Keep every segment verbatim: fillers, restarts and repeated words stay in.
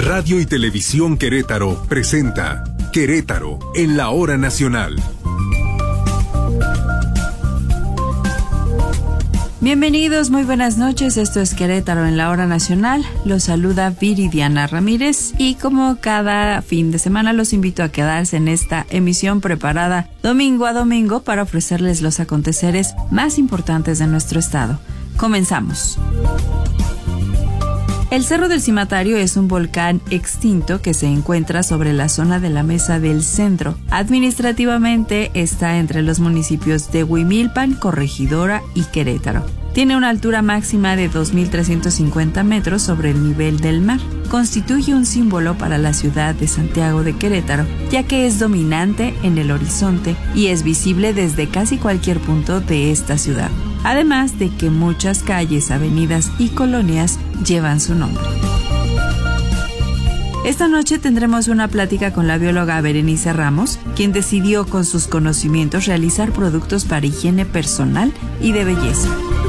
Radio y Televisión Querétaro presenta Querétaro en la Hora Nacional. Bienvenidos, muy buenas noches, esto es Querétaro en la Hora Nacional, los saluda Viridiana Ramírez y como cada fin de semana los invito a quedarse en esta emisión preparada domingo a domingo para ofrecerles los aconteceres más importantes de nuestro estado. Comenzamos. El Cerro del Cimatario es un volcán extinto que se encuentra sobre la zona de la Mesa del Centro. Administrativamente está entre los municipios de Huimilpan, Corregidora y Querétaro. Tiene una altura máxima de dos mil trescientos cincuenta metros sobre el nivel del mar. Constituye un símbolo para la ciudad de Santiago de Querétaro, ya que es dominante en el horizonte y es visible desde casi cualquier punto de esta ciudad. Además de que muchas calles, avenidas y colonias llevan su nombre. Esta noche tendremos una plática con la bióloga Berenice Ramos, quien decidió con sus conocimientos realizar productos para higiene personal y de belleza.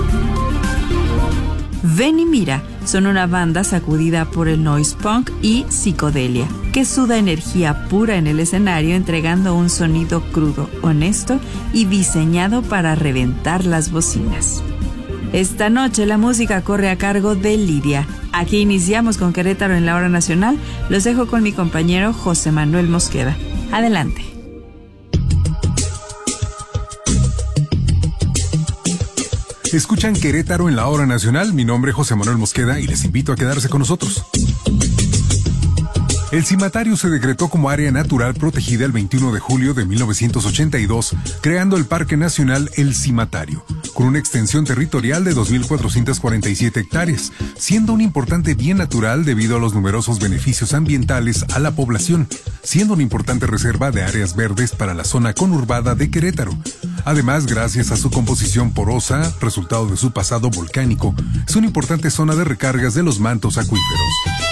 Ven y Mira son una banda sacudida por el noise punk y psicodelia, que suda energía pura en el escenario entregando un sonido crudo, honesto y diseñado para reventar las bocinas. Esta noche la música corre a cargo de Lidia. Aquí iniciamos con Querétaro en la Hora Nacional. Los dejo con mi compañero José Manuel Mosqueda. Adelante. Escuchan Querétaro en la Hora Nacional. Mi nombre es José Manuel Mosqueda y les invito a quedarse con nosotros. El Cimatario se decretó como área natural protegida el veintiuno de julio de mil novecientos ochenta y dos, creando el Parque Nacional El Cimatario, con una extensión territorial de dos mil cuatrocientas cuarenta y siete hectáreas, siendo un importante bien natural debido a los numerosos beneficios ambientales a la población, siendo una importante reserva de áreas verdes para la zona conurbada de Querétaro. Además, gracias a su composición porosa, resultado de su pasado volcánico, es una importante zona de recargas de los mantos acuíferos.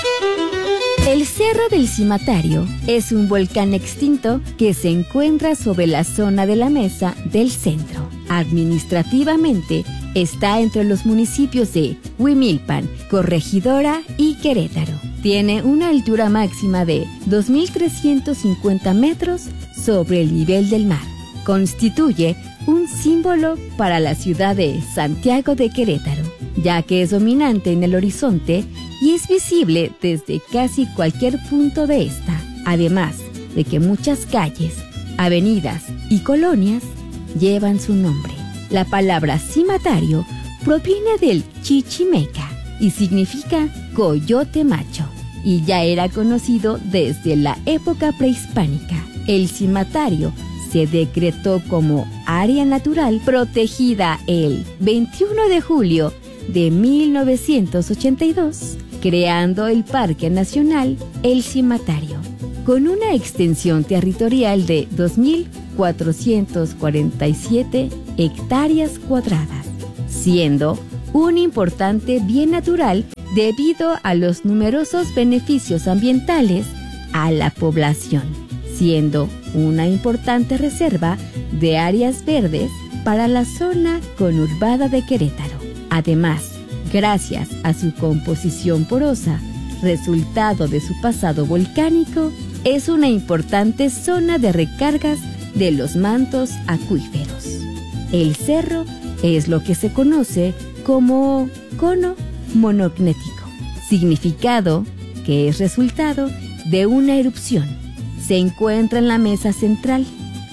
El Cerro del Cimatario es un volcán extinto que se encuentra sobre la zona de la Mesa del Centro. Administrativamente está entre los municipios de Huimilpan, Corregidora y Querétaro. Tiene una altura máxima de dos mil trescientos cincuenta metros sobre el nivel del mar. Constituye un símbolo para la ciudad de Santiago de Querétaro, ya que es dominante en el horizonte y es visible desde casi cualquier punto de esta, además de que muchas calles, avenidas y colonias llevan su nombre. La palabra cimatario proviene del chichimeca y significa coyote macho, y ya era conocido desde la época prehispánica. El cimatario se decretó como área natural protegida el veintiuno de julio de mil novecientos ochenta y dos, creando el Parque Nacional El Cimatario, con una extensión territorial de dos mil cuatrocientas cuarenta y siete hectáreas cuadradas, siendo un importante bien natural debido a los numerosos beneficios ambientales a la población, siendo una importante reserva de áreas verdes para la zona conurbada de Querétaro. Además, gracias a su composición porosa, resultado de su pasado volcánico, es una importante zona de recargas de los mantos acuíferos. El cerro es lo que se conoce como cono monognético, significado que es resultado de una erupción. Se encuentra en la mesa central.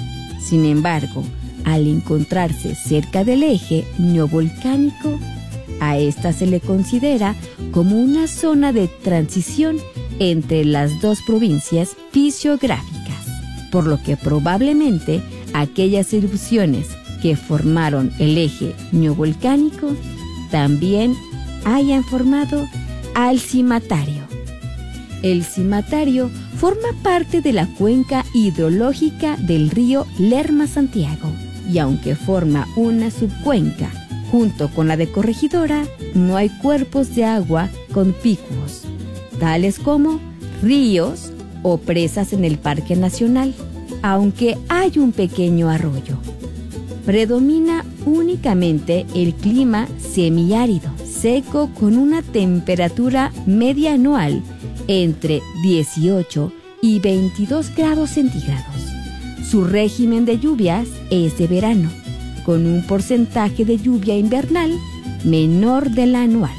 Sin embargo, al encontrarse cerca del eje neovolcánico, a esta se le considera como una zona de transición entre las dos provincias fisiográficas, por lo que probablemente aquellas erupciones que formaron el eje neovolcánico también hayan formado al cimatario. El cimatario forma parte de la cuenca hidrológica del río Lerma-Santiago, y aunque forma una subcuenca junto con la de Corregidora, no hay cuerpos de agua conspicuos, tales como ríos o presas en el Parque Nacional, aunque hay un pequeño arroyo. Predomina únicamente el clima semiárido, seco, con una temperatura media anual entre dieciocho y veintidós grados centígrados. Su régimen de lluvias es de verano, con un porcentaje de lluvia invernal menor del anual.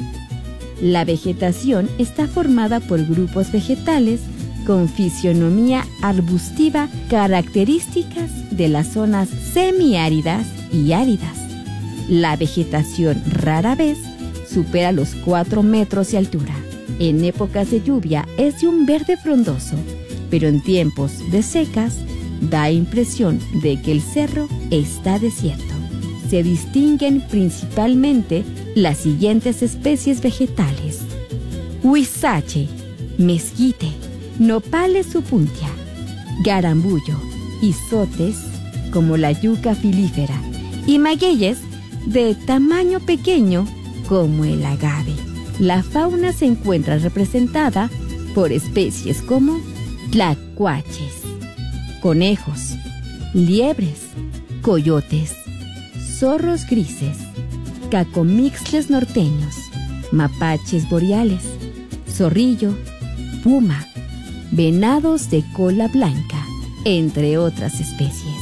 La vegetación está formada por grupos vegetales con fisionomía arbustiva, características de las zonas semiáridas y áridas. La vegetación rara vez supera los cuatro metros de altura. En épocas de lluvia es de un verde frondoso, pero en tiempos de secas da impresión de que el cerro está desierto. Se distinguen principalmente las siguientes especies vegetales: huizache, mezquite, nopales supuntia, garambullo, izotes como la yuca filífera y magueyes de tamaño pequeño como el agave. La fauna se encuentra representada por especies como tlacuaches, conejos, liebres, coyotes, zorros grises, cacomixtles norteños, mapaches boreales, zorrillo, puma, venados de cola blanca, entre otras especies.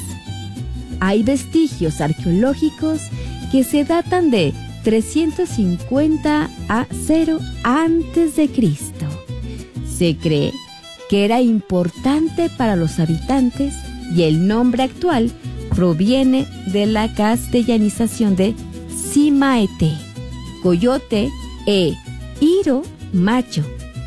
Hay vestigios arqueológicos que se datan de trescientos cincuenta a cero antes de Cristo. Se cree que era importante para los habitantes y el nombre actual proviene de la castellanización de Simaete, coyote e iro macho,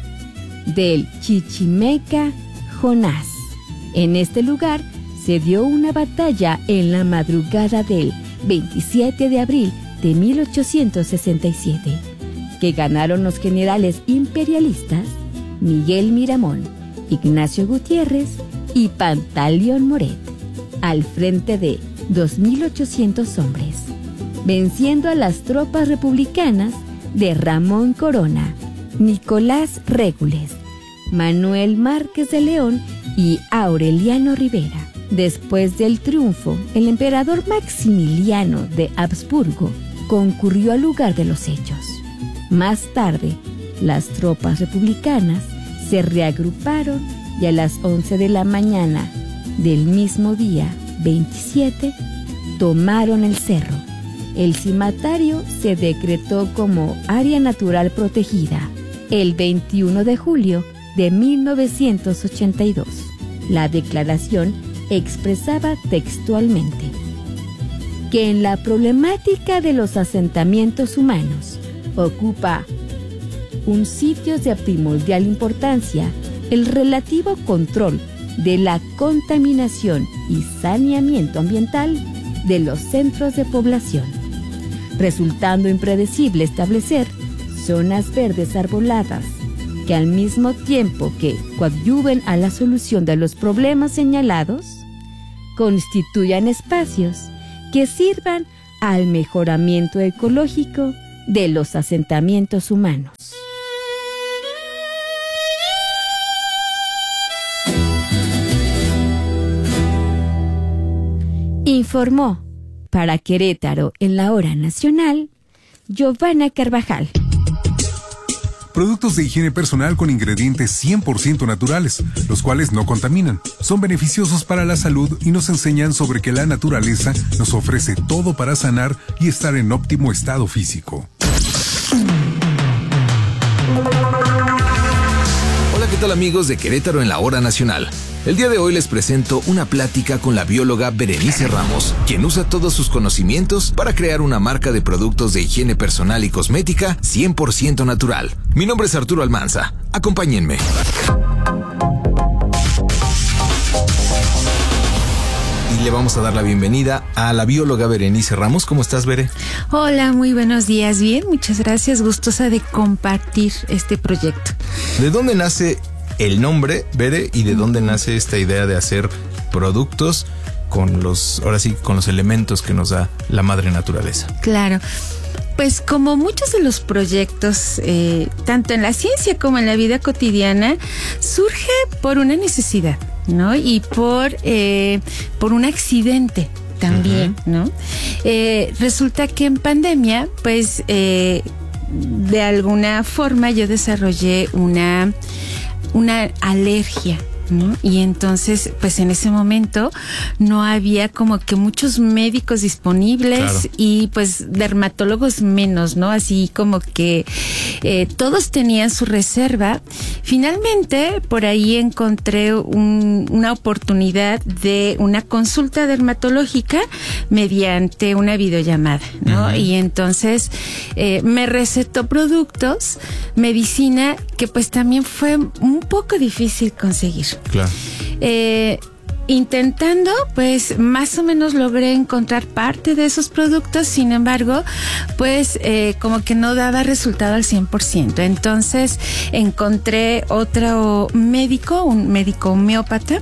del chichimeca Jonás. En este lugar se dio una batalla en la madrugada del veintisiete de abril de mil ochocientos sesenta y siete, que ganaron los generales imperialistas Miguel Miramón, Ignacio Gutiérrez y Pantaleón Moret, al frente de dos mil ochocientos hombres, venciendo a las tropas republicanas de Ramón Corona, Nicolás Régules, Manuel Márquez de León y Aureliano Rivera. Después del triunfo, el emperador Maximiliano de Habsburgo concurrió al lugar de los hechos. Más tarde, las tropas republicanas se reagruparon y a las once de la mañana del mismo día, veintisiete, tomaron el cerro. El cimatario se decretó como área natural protegida el veintiuno de julio de mil novecientos ochenta y dos. La declaración expresaba textualmente que en la problemática de los asentamientos humanos ocupa un sitio de primordial importancia el relativo control de la contaminación y saneamiento ambiental de los centros de población, resultando impredecible establecer zonas verdes arboladas que al mismo tiempo que coadyuven a la solución de los problemas señalados, constituyan espacios que sirvan al mejoramiento ecológico de los asentamientos humanos. Informó para Querétaro en la Hora Nacional, Giovanna Carvajal. Productos de higiene personal con ingredientes cien por ciento naturales, los cuales no contaminan. Son beneficiosos para la salud y nos enseñan sobre que la naturaleza nos ofrece todo para sanar y estar en óptimo estado físico. Hola, ¿qué tal amigos de Querétaro en la Hora Nacional? El día de hoy les presento una plática con la bióloga Berenice Ramos, quien usa todos sus conocimientos para crear una marca de productos de higiene personal y cosmética cien por ciento natural. Mi nombre es Arturo Almanza. Acompáñenme. Y le vamos a dar la bienvenida a la bióloga Berenice Ramos. ¿Cómo estás, Bere? Hola, muy buenos días. Bien, muchas gracias. Gustosa de compartir este proyecto. ¿De dónde nace el nombre, Bere, y de dónde nace esta idea de hacer productos con los, ahora sí, con los elementos que nos da la madre naturaleza? Claro. Pues como muchos de los proyectos, eh, tanto en la ciencia como en la vida cotidiana, surge por una necesidad, ¿no? Y por, eh, por un accidente también, uh-huh. ¿no? Eh, resulta que en pandemia, pues, eh, de alguna forma yo desarrollé una, una alergia, ¿no? Y entonces, pues en ese momento no había como que muchos médicos disponibles, claro, y pues dermatólogos menos, ¿no? Así como que eh, todos tenían su reserva. Finalmente, por ahí encontré un, una oportunidad de una consulta dermatológica mediante una videollamada, ¿no? Uh-huh. Y entonces eh, me recetó productos, medicina, que pues también fue un poco difícil conseguir. Claro. Eh, intentando, pues más o menos logré encontrar parte de esos productos, sin embargo, pues eh, como que no daba resultado al cien por ciento. Entonces encontré otro médico, un médico homeópata,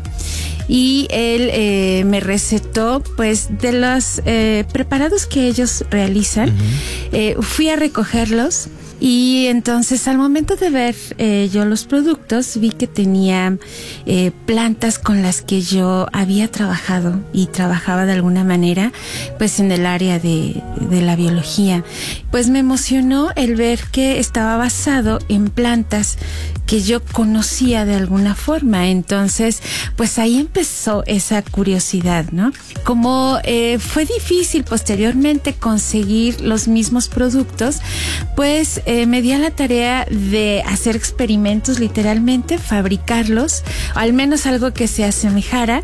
y él eh, me recetó pues de los eh, preparados que ellos realizan. Uh-huh. eh, fui a recogerlos. Y entonces al momento de ver eh, yo los productos, vi que tenía eh, plantas con las que yo había trabajado y trabajaba de alguna manera pues en el área de, de la biología. Pues me emocionó el ver que estaba basado en plantas que yo conocía de alguna forma. Entonces pues ahí empezó esa curiosidad, ¿no? Como eh, fue difícil posteriormente conseguir los mismos productos, pues Eh, me di a la tarea de hacer experimentos, literalmente, fabricarlos, al menos algo que se asemejara,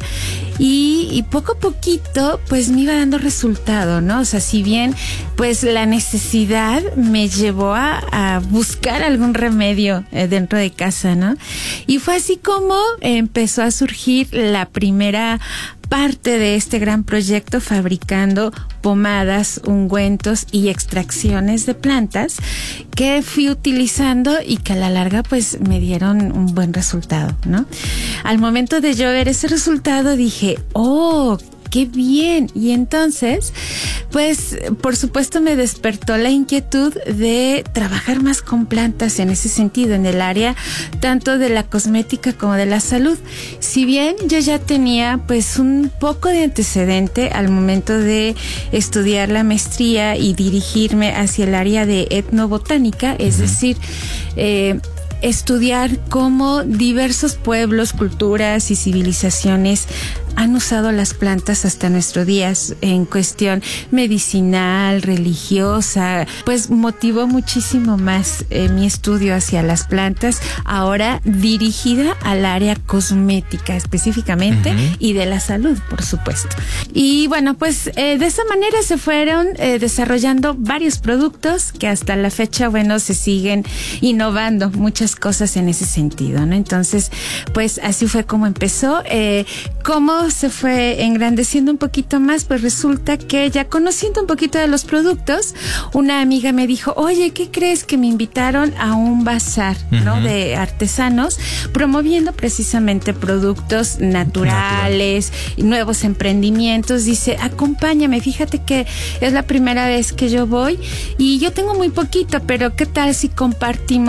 y, y poco a poquito, pues me iba dando resultado, ¿no? O sea, si bien, pues la necesidad me llevó a, a buscar algún remedio eh, dentro de casa, ¿no? Y fue así como empezó a surgir la primera parte de este gran proyecto, fabricando pomadas, ungüentos y extracciones de plantas que fui utilizando y que a la larga pues me dieron un buen resultado, ¿no? Al momento de yo ver ese resultado dije, oh, ¡qué bien! Y entonces, pues, por supuesto me despertó la inquietud de trabajar más con plantas en ese sentido, en el área tanto de la cosmética como de la salud. Si bien yo ya tenía, pues, un poco de antecedente al momento de estudiar la maestría y dirigirme hacia el área de etnobotánica, es uh-huh. decir, eh, estudiar cómo diversos pueblos, culturas y civilizaciones han usado las plantas hasta nuestros días en cuestión medicinal, religiosa, pues motivó muchísimo más eh, mi estudio hacia las plantas, ahora dirigida al área cosmética específicamente, uh-huh. y de la salud, por supuesto. Y bueno, pues eh, de esa manera se fueron eh, desarrollando varios productos que hasta la fecha, bueno, se siguen innovando muchas cosas en ese sentido, ¿no? Entonces, pues así fue como empezó. Eh, ¿Cómo se fue engrandeciendo un poquito más? Pues resulta que ya conociendo un poquito de los productos, una amiga me dijo, oye, ¿qué crees? Que me invitaron a un bazar, uh-huh. ¿no? De artesanos, promoviendo precisamente productos naturales, Natural. nuevos emprendimientos. Dice, acompáñame, fíjate que es la primera vez que yo voy y yo tengo muy poquito, pero ¿qué tal si compartimos